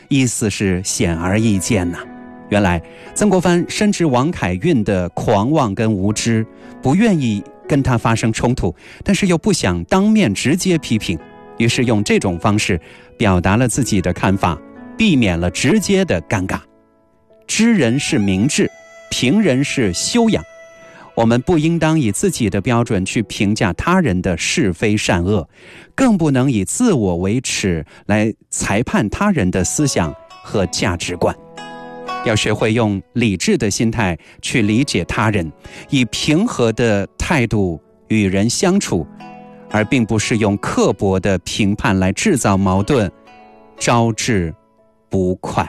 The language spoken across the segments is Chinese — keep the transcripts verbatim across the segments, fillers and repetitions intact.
意思是显而易见呐、啊。原来曾国藩深知王凯运的狂妄跟无知，不愿意跟他发生冲突，但是又不想当面直接批评，于是用这种方式表达了自己的看法，避免了直接的尴尬。知人是明智，评人是修养。我们不应当以自己的标准去评价他人的是非善恶，更不能以自我为尺来裁判他人的思想和价值观。要学会用理智的心态去理解他人，以平和的态度与人相处，而并不是用刻薄的评判来制造矛盾，招致不快。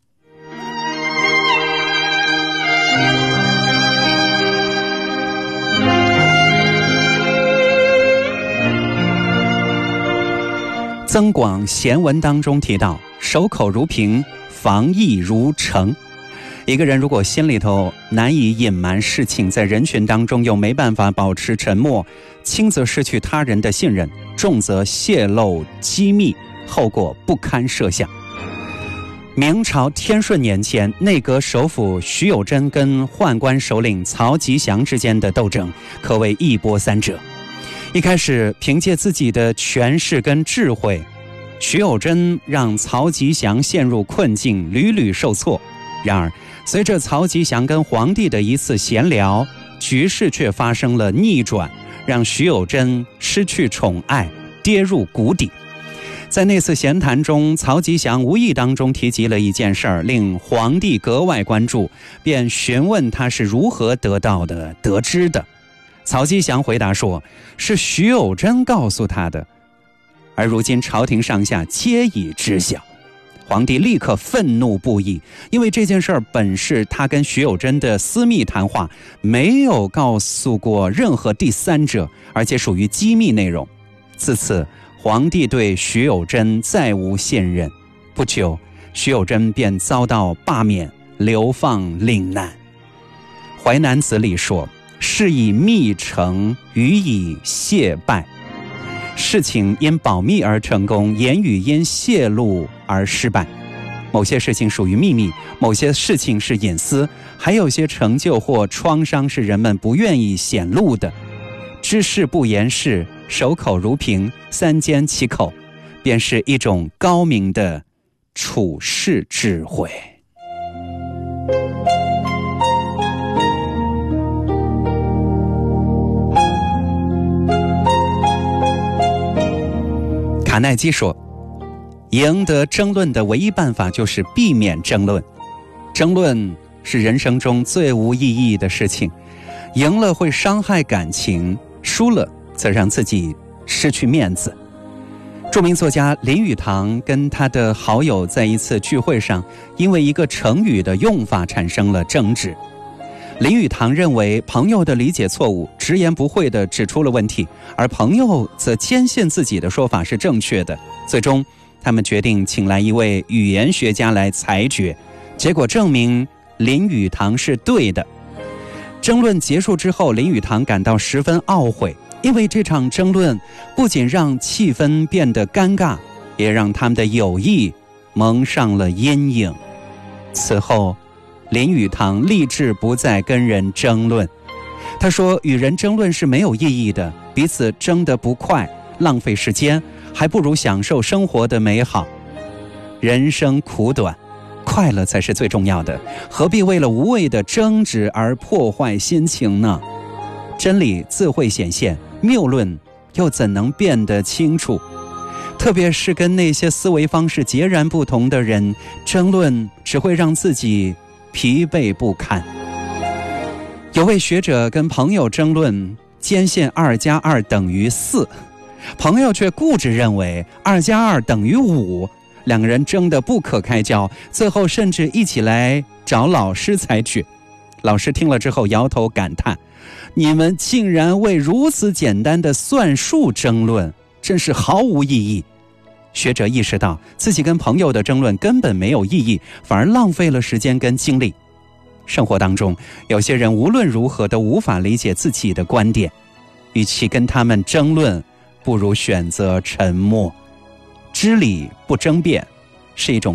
增广贤文当中提到，守口如瓶，防疫如城。一个人如果心里头难以隐瞒事情，在人群当中又没办法保持沉默，轻则失去他人的信任，重则泄露机密，后果不堪设想。明朝天顺年间，内阁首辅徐有贞跟宦官首领曹吉祥之间的斗争可谓一波三折。一开始凭借自己的权势跟智慧，徐有贞让曹吉祥陷入困境，屡屡受挫。然而随着曹吉祥跟皇帝的一次闲聊，局势却发生了逆转，让徐有贞失去宠爱，跌入谷底。在那次闲谈中，曹吉祥无意当中提及了一件事儿，令皇帝格外关注，便询问他是如何得到的、得知的。曹吉祥回答说，是徐有贞告诉他的，而如今朝廷上下皆已知晓。皇帝立刻愤怒不已，因为这件事儿本是他跟徐有贞的私密谈话，没有告诉过任何第三者，而且属于机密内容。自此皇帝对徐有贞再无信任，不久徐有贞便遭到罢免、流放岭南。淮南子里说，事以密成，语以泄败。事情因保密而成功，言语因泄露而失败。某些事情属于秘密，某些事情是隐私，还有些成就或创伤是人们不愿意显露的。知事不言事，守口如瓶，三缄其口，便是一种高明的处世智慧。卡耐基说，赢得争论的唯一办法就是避免争论。争论是人生中最无意义的事情，赢了会伤害感情，输了则让自己失去面子。著名作家林语堂跟他的好友在一次聚会上，因为一个成语的用法产生了争执。林语堂认为朋友的理解错误，直言不讳地指出了问题，而朋友则坚信自己的说法是正确的。最终他们决定请来一位语言学家来裁决，结果证明林语堂是对的。争论结束之后，林语堂感到十分懊悔，因为这场争论不仅让气氛变得尴尬，也让他们的友谊蒙上了阴影。此后林语堂立志不再跟人争论。他说，与人争论是没有意义的，彼此争得不快，浪费时间，还不如享受生活的美好。人生苦短，快乐才是最重要的，何必为了无谓的争执而破坏心情呢？真理自会显现，谬论又怎能变得清楚？特别是跟那些思维方式截然不同的人争论，只会让自己疲惫不堪。有位学者跟朋友争论，坚信二加二等于四，朋友却固执认为二加二等于五，两个人争得不可开交，最后甚至一起来找老师裁决。老师听了之后摇头感叹，你们竟然为如此简单的算术争论，真是毫无意义。学者意识到自己跟朋友的争论根本没有意义，反而浪费了时间跟精力。生活当中有些人无论如何都无法理解自己的观点，与其跟他们争论，不如选择沉默。知理不争辩是一种